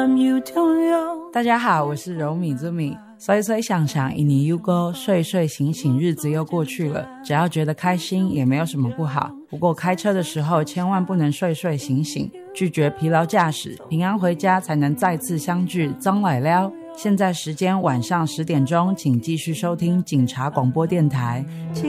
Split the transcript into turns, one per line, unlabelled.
time you don't know。
大家好，我是柔米之米。随随想想一年又过，睡睡醒醒日子又过去了，只要觉得开心也没有什么不好。不过开车的时候千万不能睡睡醒醒，拒绝疲劳驾驶，平安回家才能再次相聚。张来了，现在时间晚上10点钟，请继续收听警察广播电台。